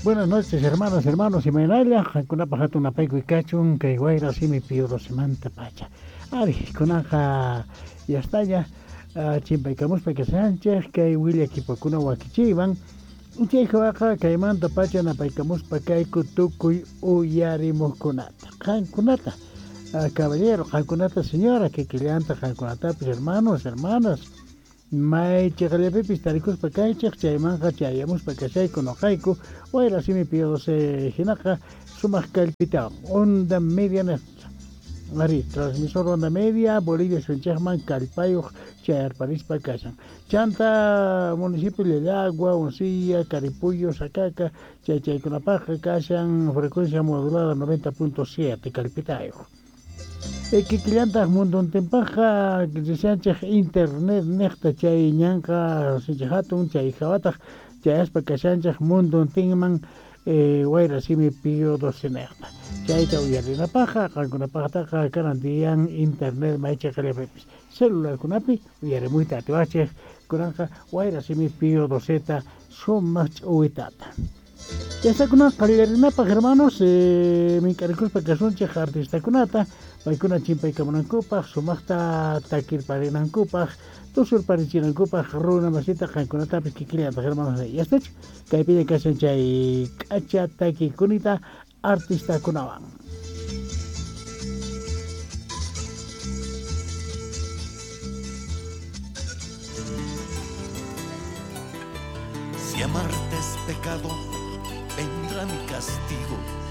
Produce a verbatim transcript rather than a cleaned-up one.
Buenas noches, hermanos, hermanos, y mainalla, kuna pajatu una paico y cachun, que guayra si mi pío dos semanta pacha. Ari, kunaja, ya está ya, chimpa y camus pa que Sánchez, que Willy aquí por kuna wakichivan, un chico baja, que manta pacha na pa camus pa que kutukuy uyarimos kunata. Han kunata, caballero, han kunata señora, que quilianta, han kunata, pues hermanos, hermanas. May chakalepe pistaricos pacaychak chaymanja chayamos pacashay conojaiku oira si mi pido se jinaka sumas calpita onda media nesta Ari, transmisor onda media Bolivia Sunchahman Calpayo Chayar París Pacasan Chanta municipio de Agua Uncilla Caripullo Sacaca Chay Chay Cunapaja Casan frecuencia modulada noventa punto siete Calpitayo. Kikillantas mundo tempaja sancha internet nexta chay ñanqa sinchahatun chay hawataj chay aspa kashanchaq mundo tingman eh, wayra simi pio doce nexta chayta uyarinapaqqa qankunapaqtaqa karantiyan internet maycha qallapipis celular kunapi uyarimuyta atiwachej kunanqa wayra simi pio doceta sumaq ch'uwitata. Ya está con una calidad hermanos, eh, mi caricus para que son cheja artista kunata, paikuna chimpa y kamunankupa, sumasta takir parinankupa, tusur parichinankupa, runa masita jankunata piquiquilia hermanos de ya está, que pide que se chay cacha taki kunita artista kunawan. Si amarte es pecado, vendrá mi castigo.